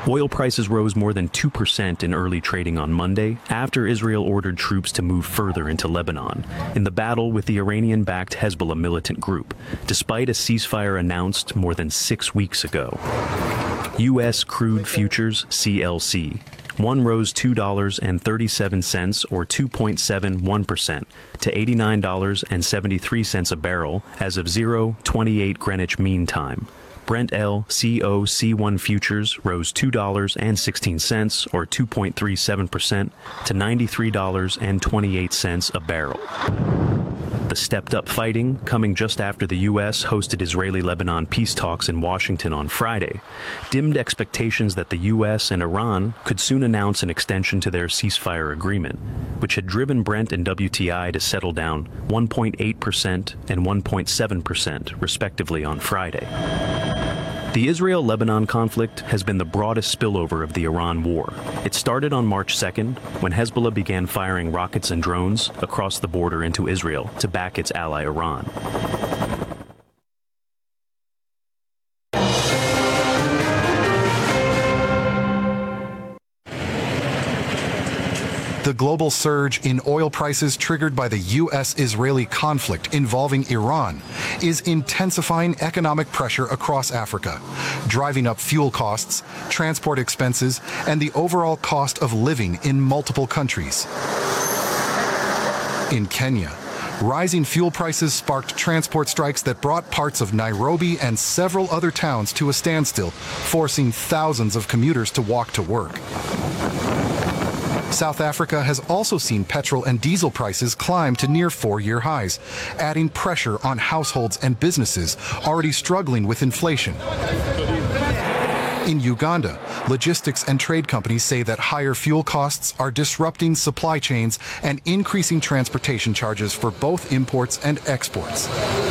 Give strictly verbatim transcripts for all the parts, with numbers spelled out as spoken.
Oil prices rose more than two percent in early trading on Monday after Israel ordered troops to move further into Lebanon in the battle with the Iranian-backed Hezbollah militant group, despite a ceasefire announced more than six weeks ago. U S crude futures, C L C. One rose two dollars and thirty-seven cents or two point seven one percent to eighty-nine dollars and seventy-three cents a barrel as of zero twenty-eight Greenwich Mean Time. Brent L C O C one futures rose two dollars and sixteen cents or two point three seven percent to ninety-three dollars and twenty-eight cents a barrel. The stepped-up fighting, coming just after the U S hosted Israeli-Lebanon peace talks in Washington on Friday, dimmed expectations that the U S and Iran could soon announce an extension to their ceasefire agreement, which had driven Brent and W T I to settle down one point eight percent and one point seven percent, respectively, on Friday. The Israel-Lebanon conflict has been the broadest spillover of the Iran war. It started on March second, when Hezbollah began firing rockets and drones across the border into Israel to back its ally Iran. The global surge in oil prices triggered by the U S-Israeli conflict involving Iran is intensifying economic pressure across Africa, driving up fuel costs, transport expenses, and the overall cost of living in multiple countries. In Kenya, rising fuel prices sparked transport strikes that brought parts of Nairobi and several other towns to a standstill, forcing thousands of commuters to walk to work. South Africa has also seen petrol and diesel prices climb to near four-year highs, adding pressure on households and businesses already struggling with inflation. In Uganda, logistics and trade companies say that higher fuel costs are disrupting supply chains and increasing transportation charges for both imports and exports.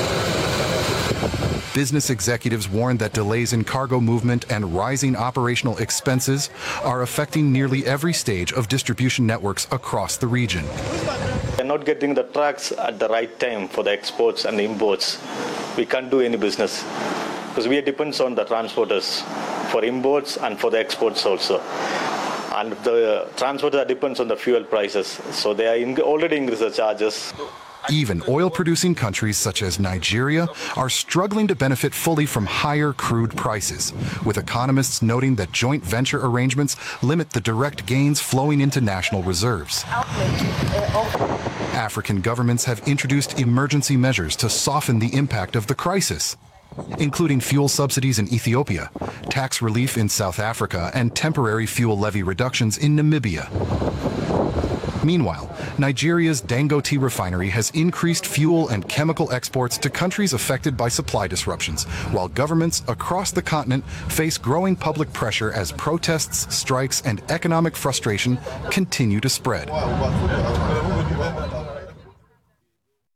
Business executives warn that delays in cargo movement and rising operational expenses are affecting nearly every stage of distribution networks across the region. We're not getting the trucks at the right time for the exports and the imports. We can't do any business because we depend on the transporters for imports and for the exports also. And the transporter depends on the fuel prices, so they are in already increased the charges. Even oil-producing countries such as Nigeria are struggling to benefit fully from higher crude prices, with economists noting that joint venture arrangements limit the direct gains flowing into national reserves. African governments have introduced emergency measures to soften the impact of the crisis, including fuel subsidies in Ethiopia, tax relief in South Africa, and temporary fuel levy reductions in Namibia. Meanwhile, Nigeria's Dangote refinery has increased fuel and chemical exports to countries affected by supply disruptions, while governments across the continent face growing public pressure as protests, strikes, and economic frustration continue to spread.